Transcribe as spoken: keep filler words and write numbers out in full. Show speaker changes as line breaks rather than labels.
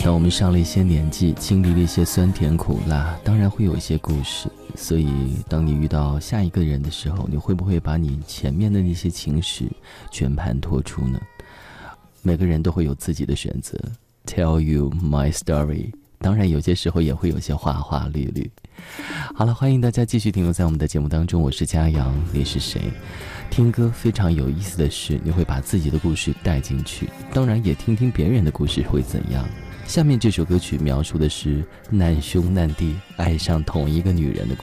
当我们上了一些年纪，经历了一些酸甜苦辣，当然会有一些故事。所以当你遇到下一个人的时候，你会不会把你前面的那些情史全盘托出呢？每个人都会有自己的选择。 Tell you my story， 当然有些时候也会有些花花绿绿。好了，欢迎大家继续停留在我们的节目当中，我是嘉阳，你是谁？听歌非常有意思的是，你会把自己的故事带进去，当然也听听别人的故事会怎样。下面这首歌曲描述的是难兄难弟爱上同一个女人的故事。